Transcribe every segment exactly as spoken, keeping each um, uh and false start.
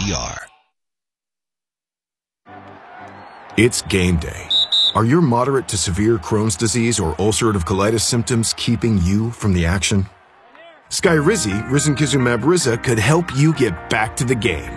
P R. It's game day. Are your moderate to severe Crohn's disease or ulcerative colitis symptoms keeping you from the action? Skyrizi, risankizumab Riza, could help you get back to the game.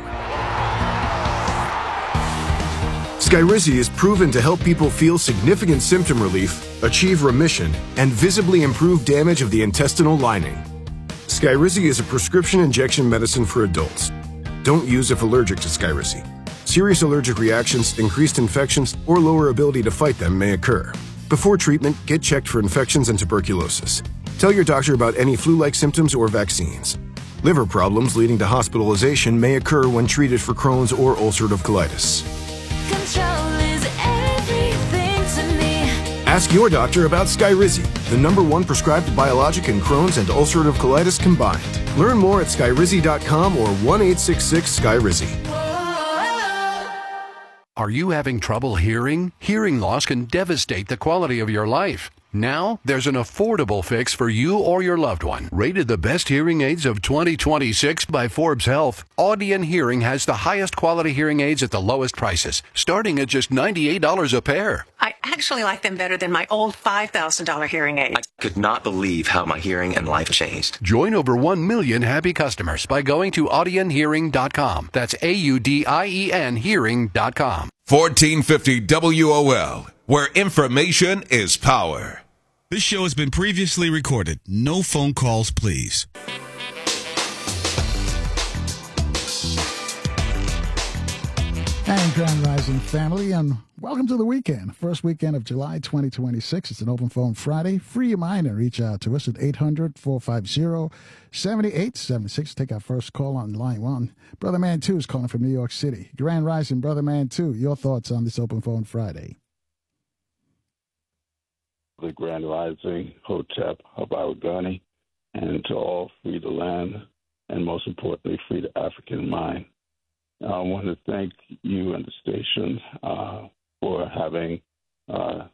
Skyrizi is proven to help people feel significant symptom relief, achieve remission, and visibly improve damage of the intestinal lining. Skyrizi is a prescription injection medicine for adults. Don't use if allergic to Skyrizi. Serious allergic reactions, increased infections, or lower ability to fight them may occur. Before treatment, get checked for infections and tuberculosis. Tell your doctor about any flu-like symptoms or vaccines. Liver problems leading to hospitalization may occur when treated for Crohn's or ulcerative colitis. Control is everything to me. Ask your doctor about Skyrizi, the number one prescribed biologic in Crohn's and ulcerative colitis combined. Learn more at skyrizi dot com or one eight six six Skyrizi. Are you having trouble hearing? Hearing loss can devastate the quality of your life. Now, there's an affordable fix for you or your loved one. Rated the best hearing aids of twenty twenty-six by Forbes Health, Audion Hearing has the highest quality hearing aids at the lowest prices, starting at just ninety-eight dollars a pair. I actually like them better than my old five thousand dollars hearing aid. I could not believe how my hearing and life changed. Join over one million happy customers by going to audion hearing dot com. That's A U D I E N hearing dot com. fourteen fifty W O L, where information is power. This show has been previously recorded. No phone calls, please. And Grand Rising family, and welcome to the weekend. First weekend of July twenty twenty-six. It's an open phone Friday. Free your mind and reach out to us at eight hundred, four five zero, seven eight seven six. Take our first call on line one. Brother Man two is calling from New York City. Grand Rising, Brother Man two, your thoughts on this open phone Friday? The Grand Rising, Hotep, Habaragani, and to all, free the land, and most importantly, free the African mind. I want to thank you and the station uh, for having, uh,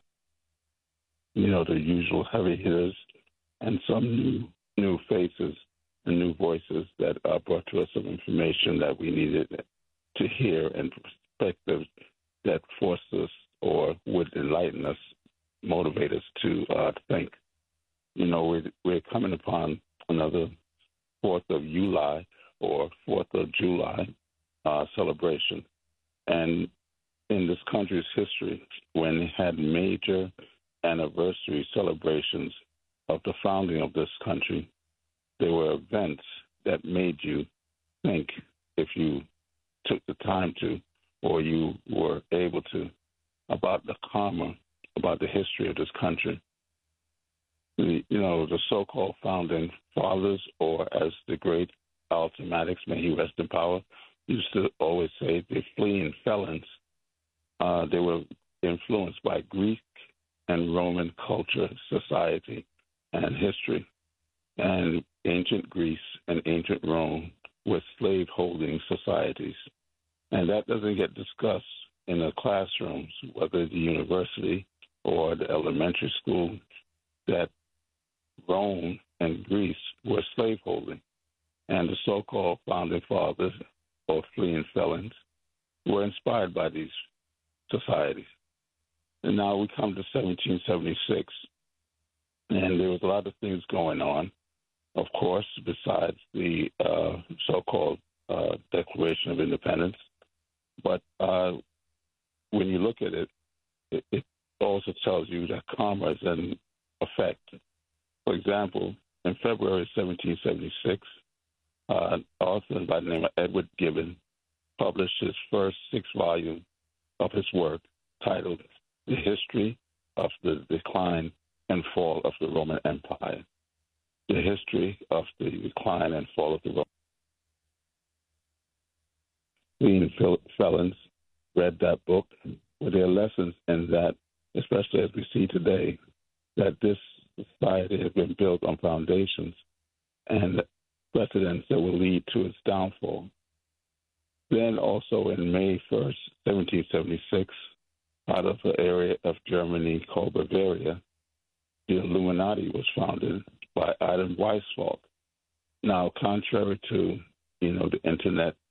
you know, the usual heavy hitters and some new new faces and new voices that uh, brought to us some information that we needed to hear and perspectives that forced us or would enlighten us, motivate us to uh, think. You know, we're, we're coming upon another fourth of July or fourth of July uh, celebration. And in this country's history, when it had major anniversary celebrations of the founding of this country, there were events that made you think, if you took the time to, or you were able to, about the karma, about the history of this country. The, you know, the so-called founding fathers, or as the great Alton Maddox, may he rest in power, used to always say, the fleeing felons, uh, they were influenced by Greek and Roman culture, society, and history. And ancient Greece and ancient Rome were slave-holding societies. And that doesn't get discussed in the classrooms, whether the university or the elementary school, that Rome and Greece were slaveholding. And the so-called founding fathers or fleeing felons were inspired by these societies. And now we come to seventeen seventy-six, and there was a lot of things going on, of course, besides the uh, so-called uh, Declaration of Independence. But uh, when you look at it, it, it also tells you that karma is in effect. For example, in February seventeen seventy-six, uh, an author by the name of Edward Gibbon published his first six volume of his work titled The History of the Decline and Fall of the Roman Empire. The history of the decline and fall of the Roman Empire. Fleeing felons read that book. Were there lessons in that, especially as we see today, that this society has been built on foundations and precedents that will lead to its downfall. Then also in May first, seventeen seventy-six, out of the area of Germany called Bavaria, the Illuminati was founded by Adam Weishaupt. Now, contrary to, you know, the internet